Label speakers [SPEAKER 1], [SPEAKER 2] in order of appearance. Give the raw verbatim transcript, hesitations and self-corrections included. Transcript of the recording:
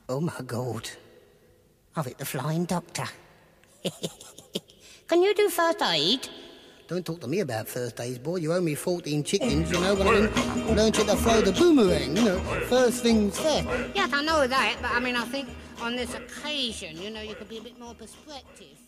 [SPEAKER 1] Oh, my God. I've hit the flying doctor. Can you do first aid? Don't talk to me about first aid, boy. You owe me fourteen chickens, you know, when I learned you to throw the boomerang, you know. First things first. Yes, I know that, but I mean, I think on this occasion, you know, you could be a bit more perspective.